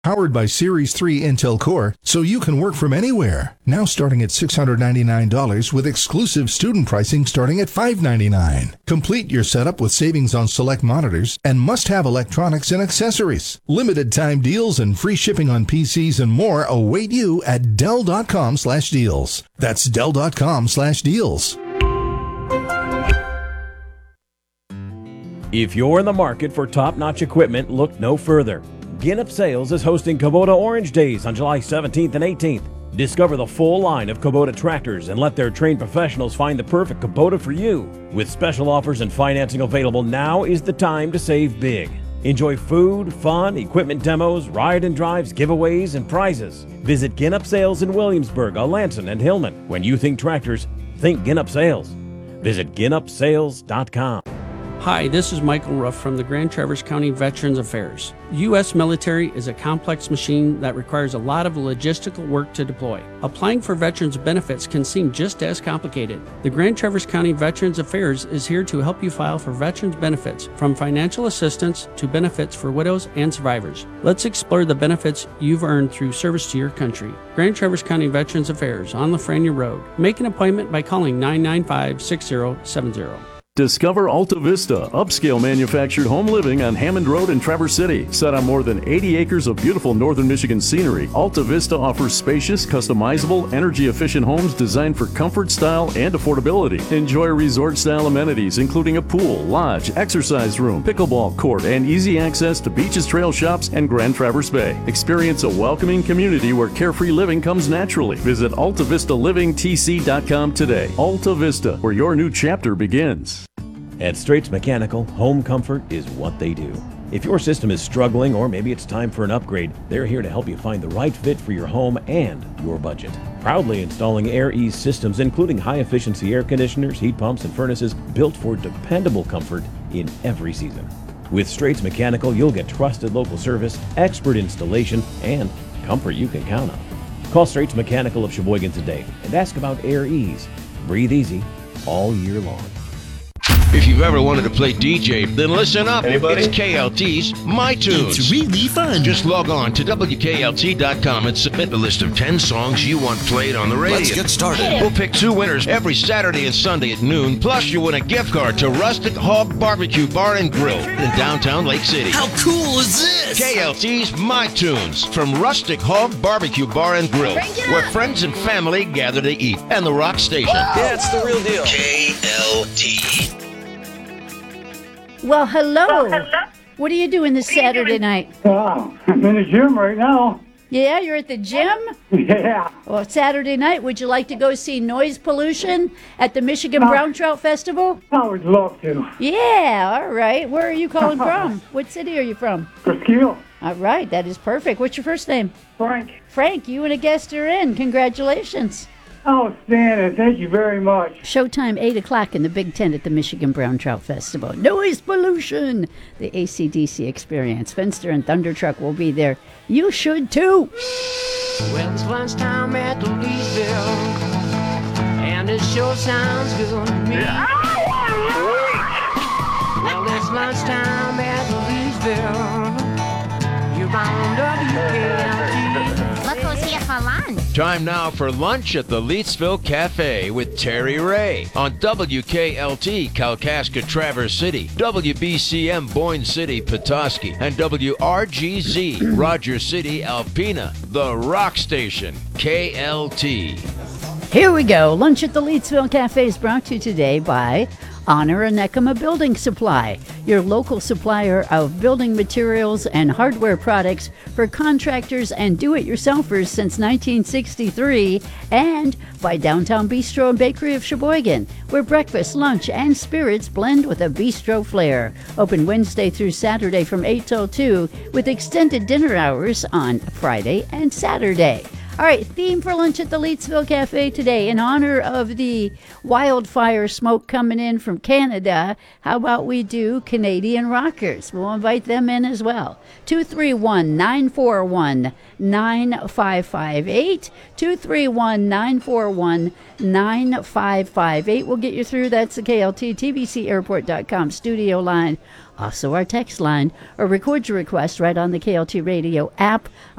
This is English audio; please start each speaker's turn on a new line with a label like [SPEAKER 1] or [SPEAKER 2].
[SPEAKER 1] Powered by Series 3 Intel Core, so you can work from anywhere. Now starting at $699 with exclusive student pricing starting at $599. Complete your setup with savings on select monitors and must-have electronics and accessories. Limited time deals and free shipping on PCs and more await you at Dell.com/deals. That's Dell.com/deals.
[SPEAKER 2] If you're in the market for top-notch equipment, look no further. Ginup Sales is hosting Kubota Orange Days on July 17th and 18th. Discover the full line of Kubota tractors and let their trained professionals find the perfect Kubota for you. With special offers and financing available, now is the time to save big. Enjoy food, fun, equipment demos, ride and drives, giveaways, and prizes. Visit Ginup Sales in Williamsburg, Alanson, and Hillman. When you think tractors, think Ginup Sales. Visit GinupSales.com.
[SPEAKER 3] Hi, this is Michael Ruff from the Grand Traverse County Veterans Affairs. U.S. military is a complex machine that requires a lot of logistical work to deploy. Applying for veterans benefits can seem just as complicated. The Grand Traverse County Veterans Affairs is here to help you file for veterans benefits, from financial assistance to benefits for widows and survivors. Let's explore the benefits you've earned through service to your country. Grand Traverse County Veterans Affairs on Lafreniere Road. Make an appointment by calling 995-6070.
[SPEAKER 4] Discover Alta Vista, upscale manufactured home living on Hammond Road in Traverse City. Set on more than 80 acres of beautiful northern Michigan scenery, Alta Vista offers spacious, customizable, energy-efficient homes designed for comfort, style, and affordability. Enjoy resort-style amenities, including a pool, lodge, exercise room, pickleball court, and easy access to beaches, trail shops, and Grand Traverse Bay. Experience a welcoming community where carefree living comes naturally. Visit AltaVistaLivingTC.com today. Alta Vista, where your new chapter begins.
[SPEAKER 2] At Straits Mechanical, home comfort is what they do. If your system is struggling or maybe it's time for an upgrade, they're here to help you find the right fit for your home and your budget. Proudly installing Air Ease systems, including high-efficiency air conditioners, heat pumps, and furnaces built for dependable comfort in every season. With Straits Mechanical, you'll get trusted local service, expert installation, and comfort you can count on. Call Straits Mechanical of Sheboygan today and ask about Air Ease. Breathe easy all year long.
[SPEAKER 5] If you've ever wanted to play DJ, then listen up. Anybody? It's KLT's My Tunes.
[SPEAKER 6] It's really fun.
[SPEAKER 5] Just log on to WKLT.com and submit a list of 10 songs you want played on the radio.
[SPEAKER 6] Let's get started.
[SPEAKER 5] We'll pick 2 winners every Saturday and Sunday at noon. Plus, you win a gift card to Rustic Hog Barbecue Bar and Grill in downtown Lake City.
[SPEAKER 6] How cool is this?
[SPEAKER 5] KLT's My Tunes from Rustic Hog Barbecue Bar and Grill, where friends and family gather to eat, and the Rock Station.
[SPEAKER 6] Yeah, it's the real deal.
[SPEAKER 5] KLT.
[SPEAKER 7] Well, hello. What are you doing this Saturday night?
[SPEAKER 8] I'm in the gym right now.
[SPEAKER 7] Yeah, you're at the gym?
[SPEAKER 8] Yeah.
[SPEAKER 7] Well, Saturday night, would you like to go see Noise Pollution at the Michigan Brown Trout Festival?
[SPEAKER 8] I would love to.
[SPEAKER 7] Yeah, all right. Where are you calling from? What city are you from?
[SPEAKER 8] Presqu'île.
[SPEAKER 7] All right, that is perfect. What's your first name?
[SPEAKER 8] Frank.
[SPEAKER 7] Frank, you and a guest are in. Congratulations.
[SPEAKER 8] Outstanding. Thank you very much.
[SPEAKER 7] Showtime 8 o'clock in the Big Tent at the Michigan Brown Trout Festival. Noise Pollution, the AC/DC experience. Fenster and Thunder Truck will be there. You should too.
[SPEAKER 9] Well, it's lunchtime at the Leesville, and it sure sounds good to me. Well, it's lunchtime at the Leesville. You're on WKLT.
[SPEAKER 10] Look who's here for lunch.
[SPEAKER 5] Time now for lunch at the Leetsville Cafe with Terry Ray on WKLT Kalkaska Traverse City, WBCM Boyne City Petoskey, and WRGZ Rogers City Alpena, the Rock Station, KLT.
[SPEAKER 7] Here we go. Lunch at the Leetsville Cafe is brought to you today by Honor Anekama Building Supply, your local supplier of building materials and hardware products for contractors and do-it-yourselfers since 1963, and by Downtown Bistro and Bakery of Sheboygan, where breakfast, lunch, and spirits blend with a bistro flair. Open Wednesday through Saturday from 8 till 2, with extended dinner hours on Friday and Saturday. All right, theme for lunch at the Leetsville Cafe today, in honor of the wildfire smoke coming in from Canada. How about we do Canadian rockers? We'll invite them in as well. 231-941-9558. 231-941-9558. We'll get you through. That's the KLT TBCAirport.com studio line. also our text line, or record your request right on the KLT Radio app